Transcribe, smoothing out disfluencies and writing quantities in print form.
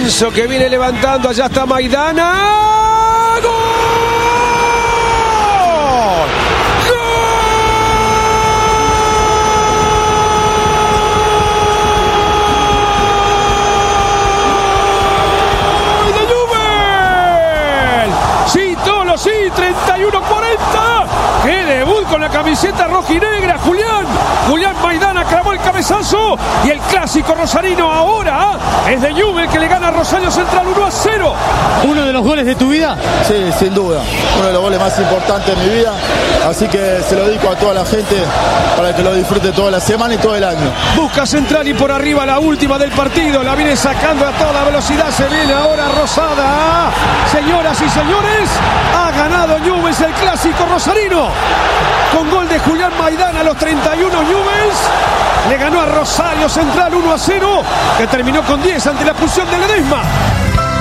Lorenzo que viene levantando, allá está Maidana. ¡Gol! Sí, 31-40. ¡Qué debut con la camiseta rojinegra! Julián Maidana clavó el cabezazo. Y el clásico rosarino ahora es de Newell, que le gana a Rosario Central 1-0. ¿Uno de los goles de tu vida? Sí, sin duda. Uno de los goles más importantes de mi vida. Así que se lo dedico a toda la gente para que lo disfrute toda la semana y todo el año. Busca Central y por arriba la última del partido. La viene sacando a toda velocidad. Se viene ahora Rosada. Señoras y señores, ha ganado Newell's el clásico rosarino. Con gol de Julián Maidana a los 31, Newell's le ganó a Rosario Central 1-0, que terminó con 10 ante la expulsión de Ledesma.